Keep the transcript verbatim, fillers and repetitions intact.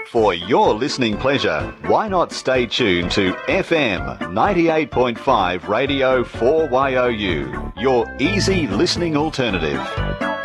For your listening pleasure, why not stay tuned to F M ninety-eight point five Radio four Y O U, your easy listening alternative.